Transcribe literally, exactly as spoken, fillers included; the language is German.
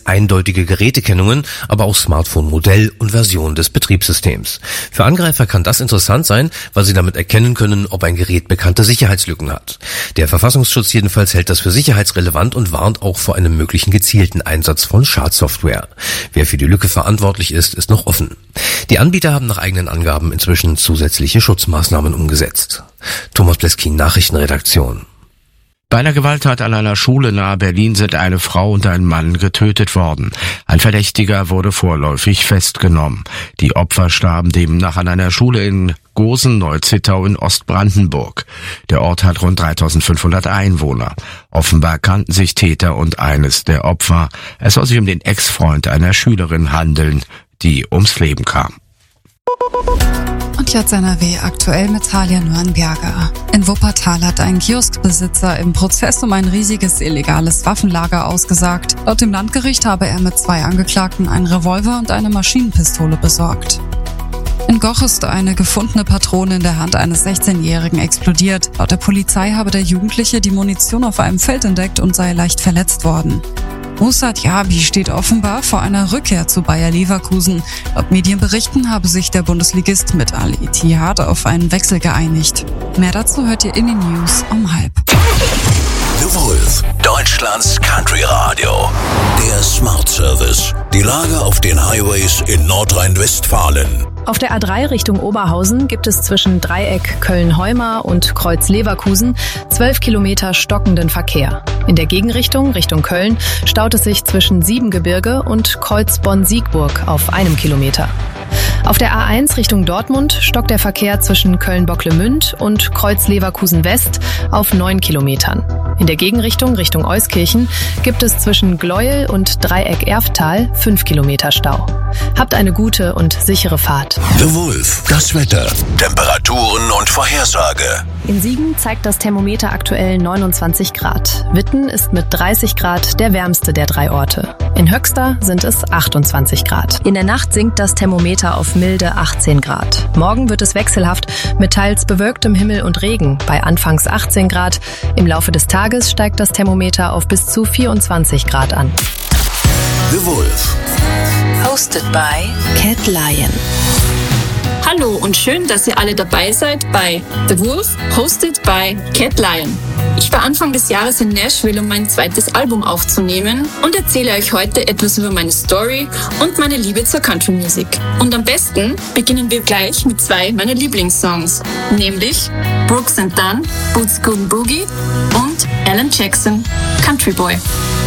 eindeutige Gerätekennungen, aber auch Smartphone-Modell und Version des Betriebssystems. Für Angreifer kann das interessant sein, weil sie damit erkennen können, ob ein Gerät bekannte Sicherheitslücken hat. Der Verfassungsschutz jedenfalls hält das für sicherheitsrelevant und warnt auch vor einem möglichen gezielten Einsatz von Schadsoftware. Wer für die Lücke verantwortlich ist, ist noch offen. Die Anbieter haben nach eigenen Angaben inzwischen zusätzliche Schutzmaßnahmen umgesetzt. Thomas Pleskin, Nachrichtenredaktion. Bei einer Gewalttat an einer Schule nahe Berlin sind eine Frau und ein Mann getötet worden. Ein Verdächtiger wurde vorläufig festgenommen. Die Opfer starben demnach an einer Schule in Gosen-Neuzittau in Ostbrandenburg. Der Ort hat rund dreitausendfünfhundert Einwohner. Offenbar kannten sich Täter und eines der Opfer. Es soll sich um den Ex-Freund einer Schülerin handeln, die ums Leben kam. Und jetzt N R W aktuell mit Talia Nürnberger. In Wuppertal hat ein Kioskbesitzer im Prozess um ein riesiges illegales Waffenlager ausgesagt. Laut dem Landgericht habe er mit zwei Angeklagten einen Revolver und eine Maschinenpistole besorgt. In Goch ist eine gefundene Patrone in der Hand eines sechzehnjährigen explodiert. Laut der Polizei habe der Jugendliche die Munition auf einem Feld entdeckt und sei leicht verletzt worden. Musa Diaby steht offenbar vor einer Rückkehr zu Bayer Leverkusen. Laut Medienberichten habe sich der Bundesligist mit Al-Ittihad auf einen Wechsel geeinigt. Mehr dazu hört ihr in den News um halb. The Wolf, Deutschlands Country Radio. Der Smart Service. Die Lage auf den Highways in Nordrhein-Westfalen. Auf der A drei Richtung Oberhausen gibt es zwischen Dreieck Köln-Heumar und Kreuz Leverkusen zwölf Kilometer stockenden Verkehr. In der Gegenrichtung, Richtung Köln, staut es sich zwischen Siebengebirge und Kreuz Bonn-Siegburg auf einem Kilometer. Auf der A eins Richtung Dortmund stockt der Verkehr zwischen Köln-Bocklemünd und Kreuz Leverkusen-West auf neun Kilometern. In der Gegenrichtung, Richtung Euskirchen, gibt es zwischen Gleuel und Dreieck Erftal fünf Kilometer Stau. Habt eine gute und sichere Fahrt. The Wolf, das Wetter, Temperaturen und Vorhersage. In Siegen zeigt das Thermometer aktuell neunundzwanzig Grad. Witten ist mit dreißig Grad der wärmste der drei Orte. In Höxter sind es achtundzwanzig Grad. In der Nacht sinkt das Thermometer auf milde achtzehn Grad. Morgen wird es wechselhaft mit teils bewölktem Himmel und Regen bei anfangs achtzehn Grad. Im Laufe des Tages steigt das Thermometer auf bis zu vierundzwanzig Grad an. The Wolf. Hosted by Cat Lion. Hallo und schön, dass ihr alle dabei seid bei The Wolf, hosted by Cat Lion. Ich war Anfang des Jahres in Nashville, um mein zweites Album aufzunehmen und erzähle euch heute etwas über meine Story und meine Liebe zur Country Music. Und am besten beginnen wir gleich mit zwei meiner Lieblingssongs, nämlich Brooks and Dunn, Boots Good Boogie und Alan Jackson, Country Boy.